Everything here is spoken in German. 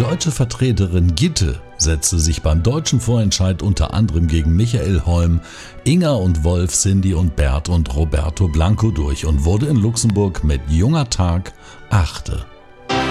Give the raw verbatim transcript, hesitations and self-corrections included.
deutsche Vertreterin Gitte setzte sich beim deutschen Vorentscheid unter anderem gegen Michael Holm, Inga und Wolf, Cindy und Bert und Roberto Blanco durch und wurde in Luxemburg mit Junger Tag Achte.